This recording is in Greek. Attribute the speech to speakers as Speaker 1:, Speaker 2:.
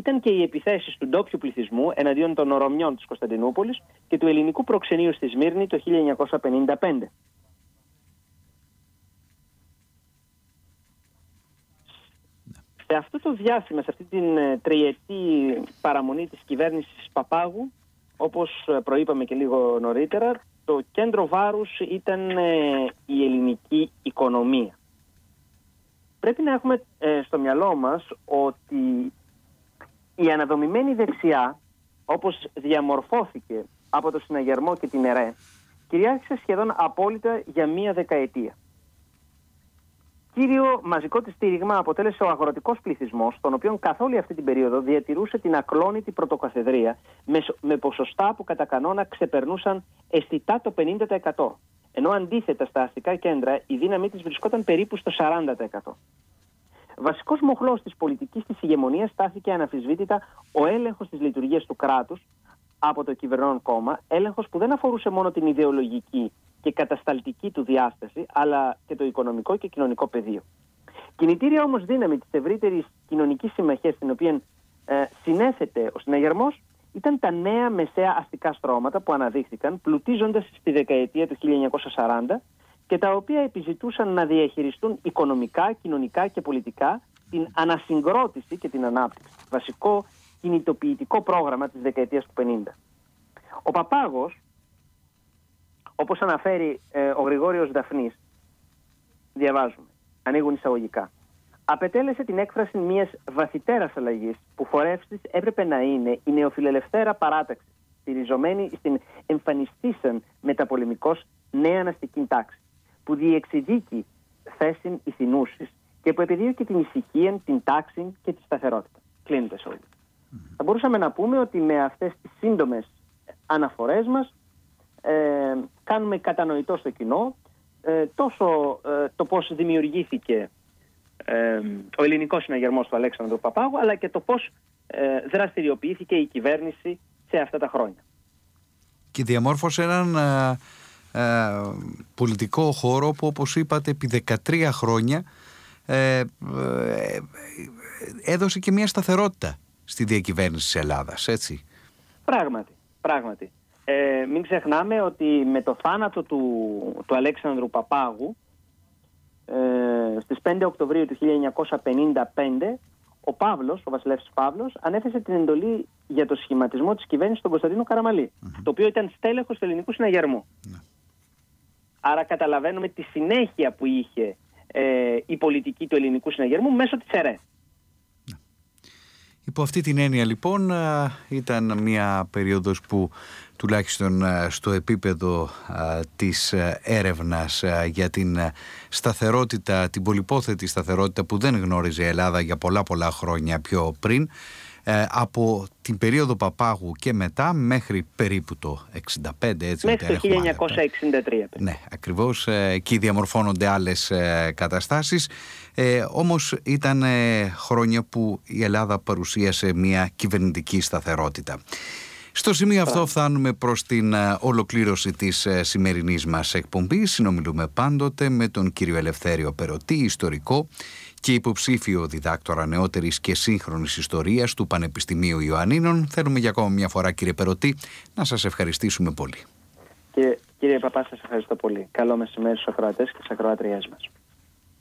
Speaker 1: ήταν και οι επιθέσεις του ντόπιου πληθυσμού εναντίον των Ρωμιών της Κωνσταντινούπολης και του ελληνικού προξενείου στη Σμύρνη το 1955. Σε αυτό το διάστημα, σε αυτή την τριετή παραμονή της κυβέρνησης Παπάγου, όπως προείπαμε και λίγο νωρίτερα, το κέντρο βάρους ήταν η ελληνική οικονομία. Πρέπει να έχουμε στο μυαλό μας ότι η αναδομημένη δεξιά, όπως διαμορφώθηκε από το συναγερμό και την ΕΡΕ, κυριάρχησε σχεδόν απόλυτα για μία δεκαετία. Κύριο μαζικό της στήριγμα αποτέλεσε ο αγροτικός πληθυσμός, τον οποίο καθ' όλη αυτή την περίοδο διατηρούσε την ακλόνητη πρωτοκαθεδρία με ποσοστά που κατά κανόνα ξεπερνούσαν αισθητά το 50%. Ενώ αντίθετα στα αστικά κέντρα η δύναμή της βρισκόταν περίπου στο 40%. Βασικός μοχλός της πολιτικής της ηγεμονίας στάθηκε αναμφισβήτητα ο έλεγχος της λειτουργίας του κράτους από το κυβερνών κόμμα, έλεγχος που δεν αφορούσε μόνο την ιδεολογική και κατασταλτική του διάσταση, αλλά και το οικονομικό και κοινωνικό πεδίο. Κινητήρια όμως δύναμη της ευρύτερης κοινωνικής συμμαχίας, στην οποία συνέθετε ο συναγερμός, ήταν τα νέα μεσαία αστικά στρώματα που αναδείχθηκαν πλουτίζοντας στη δεκαετία του 1940 και τα οποία επιζητούσαν να διαχειριστούν οικονομικά, κοινωνικά και πολιτικά την ανασυγκρότηση και την ανάπτυξη. Βασικό κινητοποιητικό πρόγραμμα της δεκαετίας του 50. Ο Παπάγος, όπως αναφέρει ο Γρηγόριος Δαφνής, διαβάζουμε, ανοίγουν εισαγωγικά, απετέλεσε την έκφραση μιας βαθυτέρας αλλαγής που φορεύσεις έπρεπε να είναι η νεοφιλελευθέρα παράταξη, στηριζομένη στην εμφανιστήσαν μεταπολεμικός νέα αστική τάξη, που διεξιδίκει θέσιν ηθινούσης και που επιδίωκε την ησυχία, την τάξη και τη σταθερότητα. Κλείνει το εισαγωγικό. Θα μπορούσαμε να πούμε ότι με αυτές τις σύντομες αναφορές μας κάνουμε κατανοητό στο κοινό τόσο το πώς δημιουργήθηκε ο ελληνικός συναγερμός του Αλέξανδρου Παπάγου, αλλά και το πώς δραστηριοποιήθηκε η κυβέρνηση σε αυτά τα χρόνια.
Speaker 2: Και διαμόρφωσε έναν πολιτικό χώρο που, όπως είπατε, επί 13 χρόνια έδωσε και μια σταθερότητα στη διακυβέρνηση της Ελλάδας, έτσι.
Speaker 1: Πράγματι. Μην ξεχνάμε ότι με το θάνατο του Αλέξανδρου Παπάγου στις 5 Οκτωβρίου του 1955 ο βασιλεύς Παύλος ανέθεσε την εντολή για το σχηματισμό της κυβέρνησης στον Κωνσταντίνο Καραμαλή, το οποίο ήταν στέλεχος του ελληνικού συναγερμού. Άρα καταλαβαίνουμε τη συνέχεια που είχε η πολιτική του ελληνικού συναγερμού μέσω της ΕΡΕ.
Speaker 2: Υπό αυτή την έννοια λοιπόν ήταν μια περίοδος που τουλάχιστον στο επίπεδο της έρευνας για την σταθερότητα, την πολυπόθετη σταθερότητα που δεν γνώριζε η Ελλάδα για πολλά χρόνια πιο πριν, από την περίοδο Παπάγου και μετά μέχρι περίπου το 65, έτσι.
Speaker 1: Μέχρι το 1963.
Speaker 2: Ναι, ακριβώς. Εκεί διαμορφώνονται άλλες καταστάσεις. Όμως ήταν χρόνια που η Ελλάδα παρουσίασε μια κυβερνητική σταθερότητα. Στο σημείο αυτό φτάνουμε προς την ολοκλήρωση της σημερινής μας εκπομπής. Συνομιλούμε πάντοτε με τον κύριο Ελευθέριο Περωτή, ιστορικό και υποψήφιο διδάκτορα νεότερης και σύγχρονης ιστορίας του Πανεπιστημίου Ιωαννίνων. Θέλουμε για ακόμα μια φορά, κύριε Περωτή, να σας ευχαριστήσουμε πολύ.
Speaker 1: Κύριε Παπά, σας ευχαριστώ πολύ. Καλό μεσημέρι στους ακροατές και στις ακροάτριές μας.